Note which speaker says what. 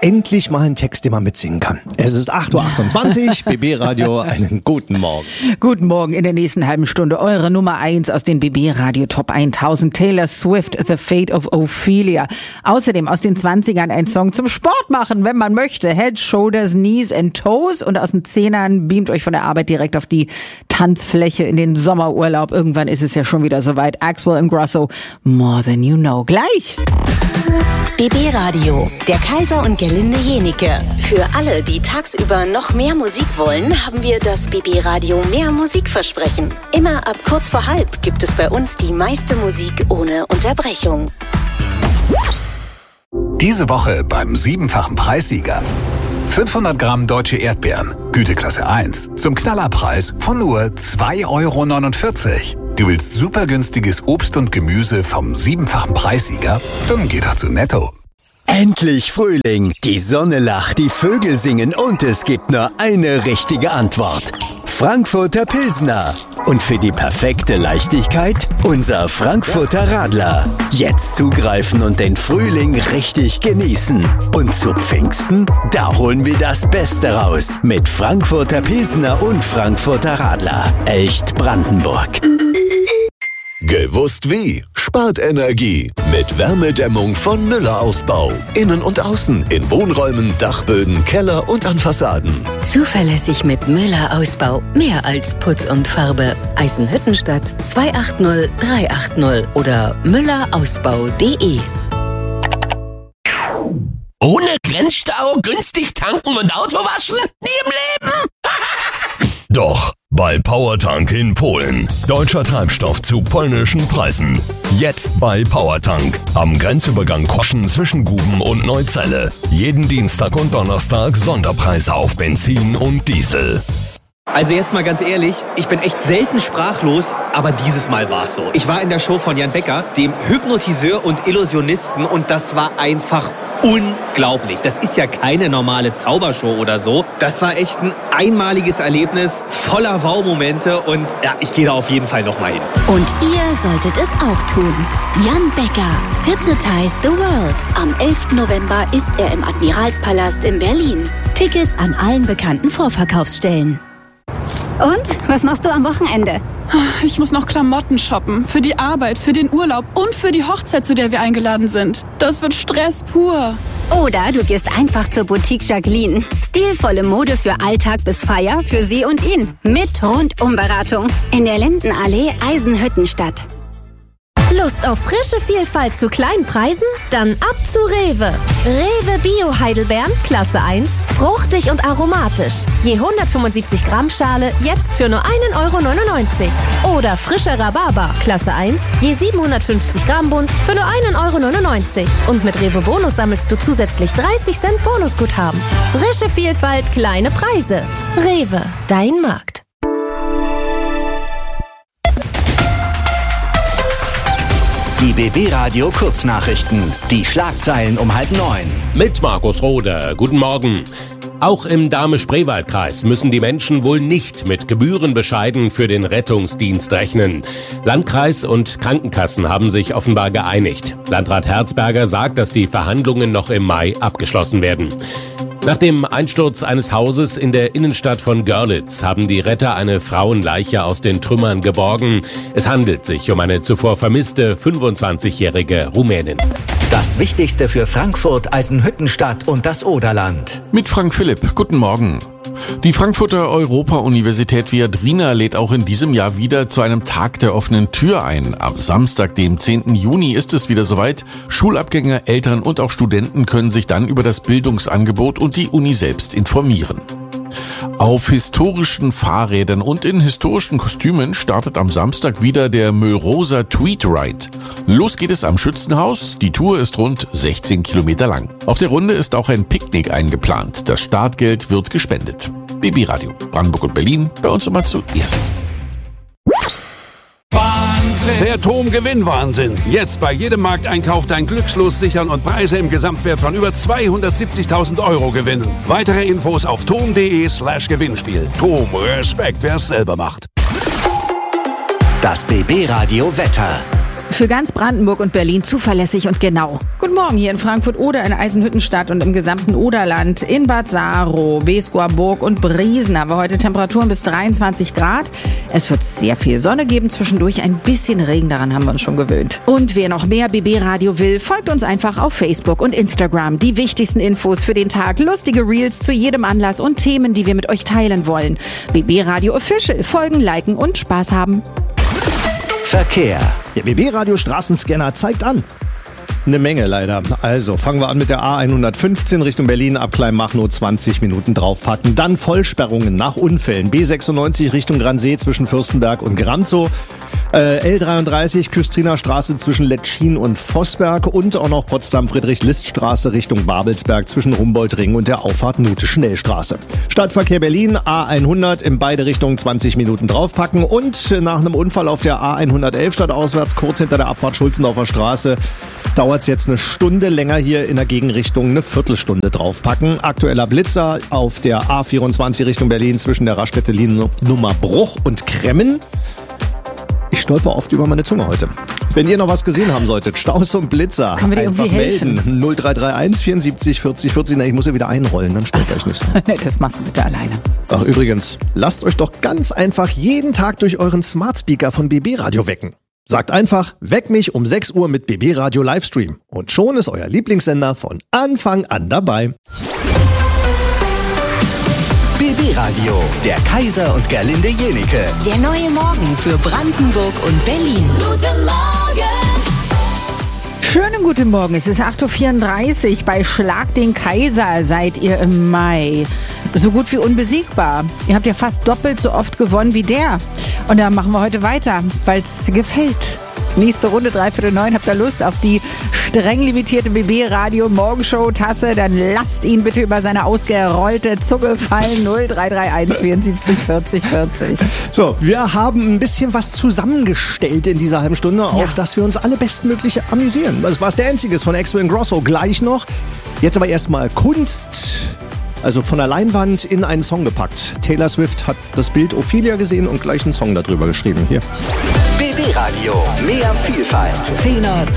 Speaker 1: Endlich mal ein Text, den man mitsingen kann. Es ist 8.28 Uhr, BB Radio, einen guten Morgen.
Speaker 2: Guten Morgen, in der nächsten halben Stunde eure Nummer 1 aus den BB Radio Top 1000, Taylor Swift, The Fate of Ophelia. Außerdem aus den 20ern ein Song zum Sport machen, wenn man möchte. Head, Shoulders, Knees and Toes. Und aus den 10ern beamt euch von der Arbeit direkt auf die Tanzfläche in den Sommerurlaub. Irgendwann ist es ja schon wieder soweit. Axwell and Grosso, More Than You Know. Gleich!
Speaker 3: BB Radio, der Kaiser und Gerlinde Jenike. Für alle, die tagsüber noch mehr Musik wollen, haben wir das BB Radio Mehr Musikversprechen. Immer ab kurz vor halb gibt es bei uns die meiste Musik ohne Unterbrechung.
Speaker 4: Diese Woche beim 7-fachen Preissieger. 500 Gramm deutsche Erdbeeren, Güteklasse 1, zum Knallerpreis von nur 2,49 €. Du willst super günstiges Obst und Gemüse vom 7-fachen Preissieger? Dann geh doch zu Netto.
Speaker 5: Endlich Frühling. Die Sonne lacht, die Vögel singen und es gibt nur eine richtige Antwort. Frankfurter Pilsner. Und für die perfekte Leichtigkeit unser Frankfurter Radler. Jetzt zugreifen und den Frühling richtig genießen. Und zu Pfingsten, da holen wir das Beste raus. Mit Frankfurter Pilsner und Frankfurter Radler. Echt Brandenburg.
Speaker 6: Gewusst wie? Spart Energie mit Wärmedämmung von Müller Ausbau. Innen und außen, in Wohnräumen, Dachböden, Keller und an Fassaden.
Speaker 3: Zuverlässig mit Müller Ausbau. Mehr als Putz und Farbe. Eisenhüttenstadt 280 380 oder müllerausbau.de.
Speaker 7: Ohne Grenzstau, günstig tanken und Auto waschen? Nie im Leben!
Speaker 6: Doch, bei PowerTank in Polen. Deutscher Treibstoff zu polnischen Preisen. Jetzt bei PowerTank. Am Grenzübergang Koschen zwischen Guben und Neuzelle. Jeden Dienstag und Donnerstag Sonderpreise auf Benzin und Diesel.
Speaker 8: Also jetzt mal ganz ehrlich, ich bin echt selten sprachlos, aber dieses Mal war es so. Ich war in der Show von Jan Becker, dem Hypnotiseur und Illusionisten, und das war einfach unglaublich. Das ist ja keine normale Zaubershow oder so. Das war echt ein einmaliges Erlebnis, voller Wow-Momente, und ja, ich gehe da auf jeden Fall nochmal hin.
Speaker 3: Und ihr solltet es auch tun. Jan Becker, Hypnotize the World. Am 11. November ist er im Admiralspalast in Berlin. Tickets an allen bekannten Vorverkaufsstellen.
Speaker 9: Und? Was machst du am Wochenende?
Speaker 10: Ich muss noch Klamotten shoppen. Für die Arbeit, für den Urlaub und für die Hochzeit, zu der wir eingeladen sind. Das wird Stress pur.
Speaker 9: Oder du gehst einfach zur Boutique Jacqueline. Stilvolle Mode für Alltag bis Feier, für sie und ihn. Mit Rundumberatung. In der Lindenallee, Eisenhüttenstadt.
Speaker 11: Lust auf frische Vielfalt zu kleinen Preisen? Dann ab zu Rewe. Rewe Bio Heidelbeeren, Klasse 1, fruchtig und aromatisch. Je 175 Gramm Schale, jetzt für nur 1,99 €. Oder frischer Rhabarber, Klasse 1, je 750 Gramm Bund, für nur 1,99 €. Und mit Rewe Bonus sammelst du zusätzlich 30 Cent Bonusguthaben. Frische Vielfalt, kleine Preise. Rewe, dein Markt.
Speaker 5: Die BB Radio Kurznachrichten. Die Schlagzeilen um 8:30.
Speaker 7: Mit Markus Roder. Guten Morgen. Auch im Dahme-Spreewald-Kreis müssen die Menschen wohl nicht mit Gebührenbescheiden für den Rettungsdienst rechnen. Landkreis und Krankenkassen haben sich offenbar geeinigt. Landrat Herzberger sagt, dass die Verhandlungen noch im Mai abgeschlossen werden. Nach dem Einsturz eines Hauses in der Innenstadt von Görlitz haben die Retter eine Frauenleiche aus den Trümmern geborgen. Es handelt sich um eine zuvor vermisste 25-jährige Rumänin.
Speaker 5: Das Wichtigste für Frankfurt, Eisenhüttenstadt und das Oderland.
Speaker 12: Mit Frank Philipp. Guten Morgen. Die Frankfurter Europa-Universität Viadrina lädt auch in diesem Jahr wieder zu einem Tag der offenen Tür ein. Am Samstag, dem 10. Juni, ist es wieder soweit. Schulabgänger, Eltern und auch Studenten können sich dann über das Bildungsangebot und die Uni selbst informieren. Auf historischen Fahrrädern und in historischen Kostümen startet am Samstag wieder der Mörosa Tweed Ride. Los geht es am Schützenhaus. Die Tour ist rund 16 Kilometer lang. Auf der Runde ist auch ein Picknick eingeplant. Das Startgeld wird gespendet. BB Radio, Brandenburg und Berlin, bei uns immer zuerst.
Speaker 13: Der TOM-Gewinn-Wahnsinn. Jetzt bei jedem Markteinkauf dein Glückslos sichern und Preise im Gesamtwert von über 270.000 € gewinnen. Weitere Infos auf tom.de/Gewinnspiel. TOM, Respekt, wer es selber macht.
Speaker 5: Das BB Radio Wetter.
Speaker 2: Für ganz Brandenburg und Berlin zuverlässig und genau. Guten Morgen hier in Frankfurt oder in Eisenhüttenstadt und im gesamten Oderland. In Bad Saro, Beeskower Burg und Briesen haben wir heute Temperaturen bis 23 Grad. Es wird sehr viel Sonne geben, zwischendurch ein bisschen Regen, daran haben wir uns schon gewöhnt. Und wer noch mehr BB-Radio will, folgt uns einfach auf Facebook und Instagram. Die wichtigsten Infos für den Tag, lustige Reels zu jedem Anlass und Themen, die wir mit euch teilen wollen. BB-Radio Official, folgen, liken und Spaß haben.
Speaker 5: Verkehr.
Speaker 1: Der BB-Radio Straßenscanner zeigt an. Eine Menge leider. Also fangen wir an mit der A115 Richtung Berlin ab Kleinmachnow 20 Minuten draufpacken. Dann Vollsperrungen nach Unfällen. B96 Richtung Gransee zwischen Fürstenberg und Granzow. L33 Küstriner Straße zwischen Letschin und Vossberg und auch noch Potsdam-Friedrich-List-Straße Richtung Babelsberg zwischen Humboldtring und der Auffahrt Nute-Schnellstraße. Stadtverkehr Berlin A100 in beide Richtungen 20 Minuten draufpacken und nach einem Unfall auf der A111 stadtauswärts kurz hinter der Abfahrt Schulzendorfer Straße dauert es jetzt eine Stunde länger hier in der Gegenrichtung, eine Viertelstunde draufpacken. Aktueller Blitzer auf der A24 Richtung Berlin zwischen der Raststätte Nummer Bruch und Kremmen. Ich stolper oft über meine Zunge heute. Wenn ihr noch was gesehen haben solltet, Staus und Blitzer,
Speaker 2: können wir dir
Speaker 1: einfach
Speaker 2: irgendwie helfen?
Speaker 1: melden. 0331 74 40 40. Na, ich muss ja wieder einrollen, dann stört euch nicht.
Speaker 2: Das machst du bitte alleine.
Speaker 1: Ach übrigens, lasst euch doch ganz einfach jeden Tag durch euren Smart Speaker von BB Radio wecken. Sagt einfach, weck mich um 6 Uhr mit BB Radio Livestream. Und schon ist euer Lieblingssender von Anfang an dabei.
Speaker 5: BB Radio, der Kaiser und Gerlinde Jenike.
Speaker 3: Der neue Morgen für Brandenburg und Berlin. Guten Morgen!
Speaker 2: Schönen guten Morgen, es ist 8.34 Uhr. Bei Schlag den Kaiser seid ihr im Mai. So gut wie unbesiegbar. Ihr habt ja fast doppelt so oft gewonnen wie der. Und da machen wir heute weiter, weil es gefällt. Nächste Runde, 8:45, habt ihr Lust auf die streng limitierte BB-Radio-Morgenshow-Tasse? Dann lasst ihn bitte über seine ausgerollte Zunge fallen. 0331 74 40 40.
Speaker 1: So, wir haben ein bisschen was zusammengestellt in dieser halben Stunde, auf das wir uns alle bestmöglich amüsieren. Das war der einzige von Exo Ingrosso gleich noch. Jetzt aber erstmal Kunst. Also von der Leinwand in einen Song gepackt. Taylor Swift hat das Bild Ophelia gesehen und gleich einen Song darüber geschrieben. Hier.
Speaker 5: BB Radio, mehr Vielfalt. 10er